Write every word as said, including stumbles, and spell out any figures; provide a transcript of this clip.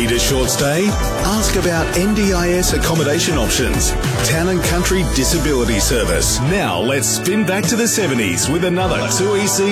Need a short stay? Ask about N D I S accommodation options. Town and Country Disability Service. Now let's spin back to the seventies with another two E C